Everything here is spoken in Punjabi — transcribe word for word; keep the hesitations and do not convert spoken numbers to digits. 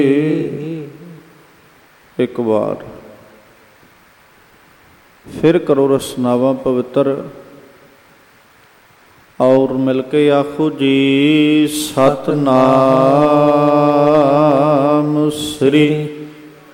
ਇੱਕ ਵਾਰ ਫਿਰ ਕਰੋ ਰਸਨਾਵਾਂ ਪਵਿੱਤਰ। ਔਰ ਮਿਲ ਕੇ ਆਖੋ ਜੀ ਸਤਿਨਾਮ ਸ੍ਰੀ